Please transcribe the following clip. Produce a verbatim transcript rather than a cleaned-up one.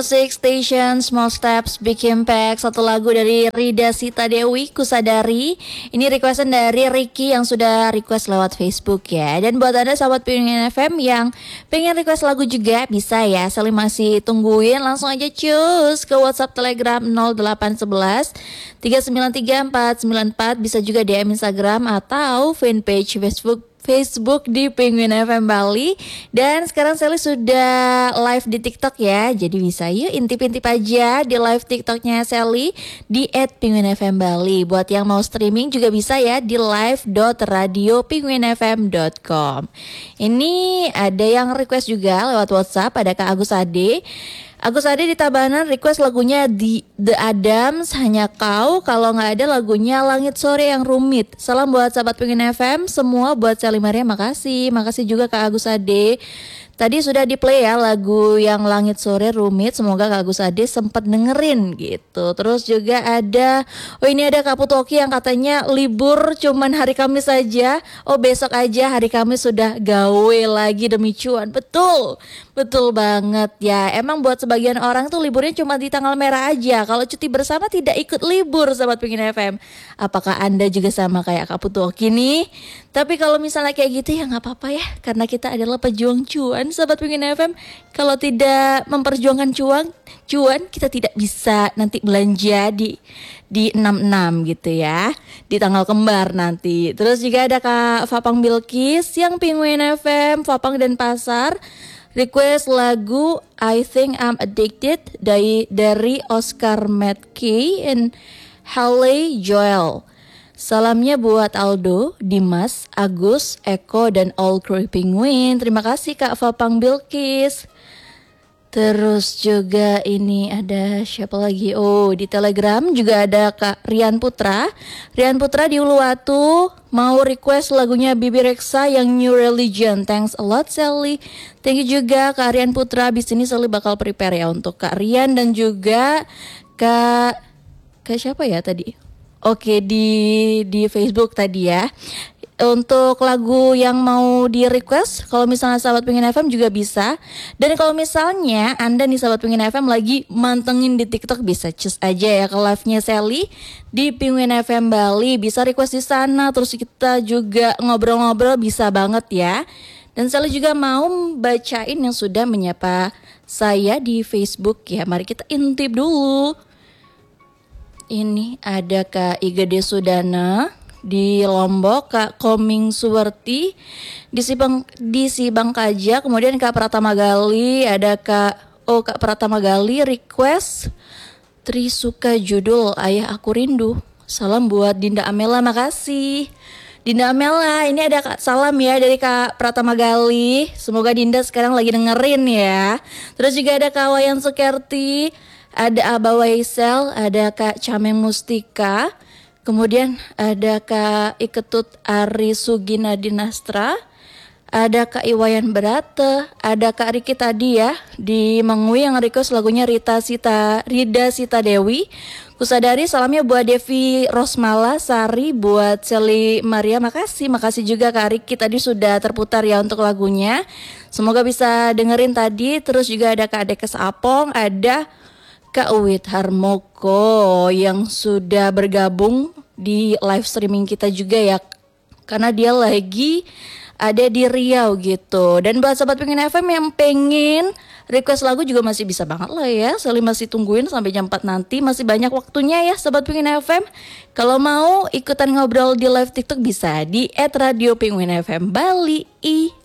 Music Station, Small Steps, Big Impact. Satu lagu dari Rida Sita Dewi, Kusadari. Ini requestan dari Ricky yang sudah request lewat Facebook ya. Dan buat Anda sahabat Pengen F M yang pengen request lagu juga bisa ya. Saling masih tungguin, langsung aja cus ke WhatsApp Telegram nol delapan satu satu tiga sembilan tiga empat sembilan empat. Bisa juga D M Instagram atau fanpage Facebook Facebook di Penguin F M Bali. Dan sekarang Sally sudah live di TikTok ya. Jadi bisa yuk intip-intip aja di live TikToknya Sally di et penguin f m bali. Buat yang mau streaming juga bisa ya di live dot radio penguin f m dot com. Ini ada yang request juga lewat WhatsApp. Ada Kak Agus Ade. Agus Ade di Tabanan request lagunya The, The Adams, Hanya Kau. Kalau nggak ada lagunya Langit Sore Yang Rumit. Salam buat sahabat Pengen F M semua, buat Sally Maria, makasih. Makasih juga Kak Agus Ade. Tadi sudah di play ya lagu yang Langit Sore Rumit. Semoga Kak Agus Ade sempat dengerin gitu. Terus juga ada, oh ini ada Kak Putoki yang katanya libur cuman hari Kamis saja. Oh besok aja hari Kamis sudah gawe lagi demi cuan. Betul, betul banget ya. Emang buat sebagian orang tuh liburnya cuma di tanggal merah aja. Kalau cuti bersama tidak ikut libur sahabat Pengen F M. Apakah Anda juga sama kayak Kak Putoki nih? Tapi kalau misalnya kayak gitu ya nggak apa-apa ya, karena kita adalah pejuang cuan sahabat Pengen F M. Kalau tidak memperjuangkan cuan, cuan kita tidak bisa nanti belanja di di enam enam gitu ya, di tanggal kembar nanti. Terus juga ada Kak Fapang Bilkis yang Penguin F M, Fapang dan Pasar request lagu I Think I'm Addicted dari dari Oscar Matkey and Halle Joel. Salamnya buat Aldo, Dimas, Agus, Eko, dan all crew Penguin. Terima kasih Kak Fapang Bilkis. Terus juga ini ada siapa lagi? Oh, di Telegram juga ada Kak Rian Putra. Rian Putra di Uluwatu mau request lagunya Bibi Reksa yang New Religion. Thanks a lot Sally. Thank you juga Kak Rian Putra. Abis ini Sally bakal prepare ya untuk Kak Rian dan juga Kak Kak siapa ya tadi? Oke, di di Facebook tadi ya. Untuk lagu yang mau di request, kalau misalnya sahabat Pengen F M juga bisa. Dan kalau misalnya Anda nih sahabat Pengen F M lagi mantengin di TikTok, bisa cus aja ya ke live-nya Sally di Penguin F M Bali. Bisa request di sana, terus kita juga ngobrol-ngobrol bisa banget ya. Dan Sally juga mau bacain yang sudah menyapa saya di Facebook ya. Mari kita intip dulu. Ini ada Kak Igede Sudana di Lombok, Kak Koming Suwerti di Sibang di Sibang Kaja, kemudian Kak Pratama Gali, ada Kak oh Kak Pratama Gali request Trisuka judul Ayah Aku Rindu. Salam buat Dinda Amela, makasih. Dinda Amela, ini ada Kak salam ya dari Kak Pratama Gali. Semoga Dinda sekarang lagi dengerin ya. Terus juga ada Kak Wayan Sukerti, ada Aba Waisel, ada Kak Cameng Mustika, kemudian ada Kak Iketut Ari Sugina Dinastra, ada Kak Iwayan Berate, ada Kak Riki tadi ya di Mengui yang request lagunya Rita Sita Rida Sita Dewi. Kusadari, salamnya buat Devi Rosmala Sari, buat Sally Maria, makasih. Makasih juga Kak Riki tadi sudah terputar ya untuk lagunya. Semoga bisa dengerin tadi. Terus juga ada Kak Dekes Apong, ada Kak Uwit Harmoko yang sudah bergabung di live streaming kita juga ya, karena dia lagi ada di Riau gitu. Dan buat sahabat Pengen F M yang pengen request lagu juga masih bisa banget lah ya. Sally masih tungguin sampai jam empat nanti, masih banyak waktunya ya sahabat Pengen F M. Kalau mau ikutan ngobrol di live TikTok bisa di et radio penguin f m bali.